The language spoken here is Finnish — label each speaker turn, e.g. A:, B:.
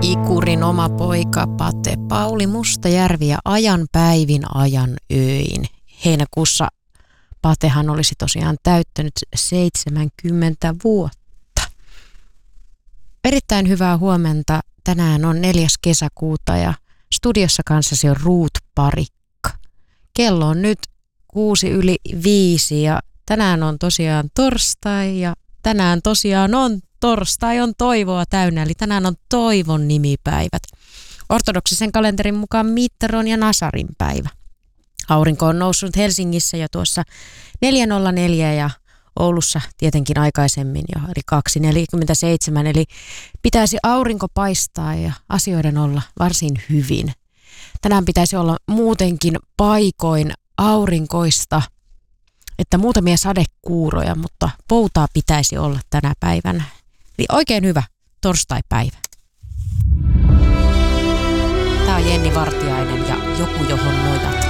A: Ikurin oma poika Pate Pauli Mustajärvi ja ajan päivin ajan öin. Heinäkuussa Patehan olisi tosiaan täyttänyt 70 vuotta. Erittäin hyvää huomenta. Tänään on 4. kesäkuuta ja studiossa kanssasi on Ruut Parikka. Kello on nyt 6:05 ja tänään on tosiaan torstai ja tänään tosiaan on torstai on toivoa täynnä, eli tänään on toivon nimipäivät. Ortodoksisen kalenterin mukaan Mitteron ja Nasarin päivä. Aurinko on noussut Helsingissä jo tuossa 4:04 ja Oulussa tietenkin aikaisemmin jo, eli 2:47, eli pitäisi aurinko paistaa ja asioiden olla varsin hyvin. Tänään pitäisi olla muutenkin paikoin aurinkoista, että muutamia sadekuuroja, mutta poutaa pitäisi olla tänä päivänä. Eli oikein hyvä torstaipäivä. Tämä on Jenni Vartiainen ja Joku, johon